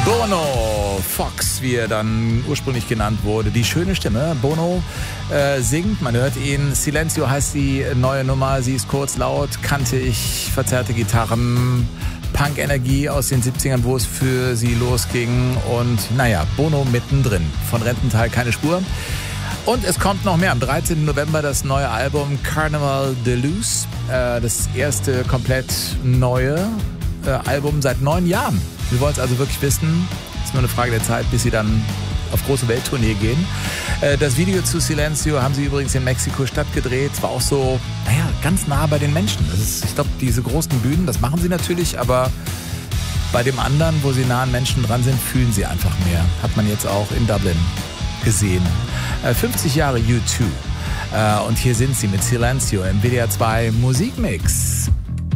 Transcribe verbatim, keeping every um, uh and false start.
Bono Fox, wie er dann ursprünglich genannt wurde. Die schöne Stimme. Bono äh, singt, man hört ihn. Silenzio heißt die neue Nummer. Sie ist kurz, laut, kantig, verzerrte Gitarren, Punk-Energie aus den siebzigern, wo es für sie losging. Und naja, Bono mittendrin. Von Rentental keine Spur. Und es kommt noch mehr. Am dreizehnten November das neue Album Carnival Deluxe. Äh, das erste komplett neue äh, Album seit neun Jahren. Wir wollen es also wirklich wissen. Es ist nur eine Frage der Zeit, bis sie dann auf große Welttournee gehen. Äh, das Video zu Silenzio haben sie übrigens in Mexiko-Stadt gedreht. Es war auch so, naja, ganz nah bei den Menschen. Das ist, ich glaube, diese großen Bühnen, das machen sie natürlich, aber bei dem anderen, wo sie nah an Menschen dran sind, fühlen sie einfach mehr. Hat man jetzt auch in Dublin gesehen. Äh, fünfzig Jahre U zwei. Äh, und hier sind sie mit Silenzio im W D R zwei Musikmix.